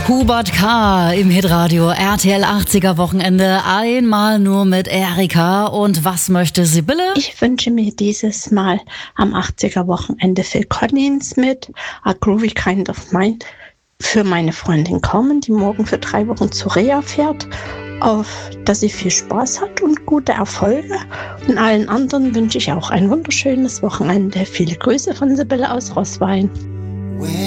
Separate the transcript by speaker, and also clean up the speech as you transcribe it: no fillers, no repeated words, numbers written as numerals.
Speaker 1: Hubert K. im Hitradio RTL 80er Wochenende, einmal nur mit Erika. Und was möchte Sibylle?
Speaker 2: Ich wünsche mir dieses Mal am 80er Wochenende Phil Collins mit A Groovy Kind of Mind für meine Freundin Carmen, die morgen für 3 Wochen zu Reha fährt, auf dass sie viel Spaß hat und gute Erfolge. Und allen anderen wünsche ich auch ein wunderschönes Wochenende. Viele Grüße von Sibylle aus Roßwein.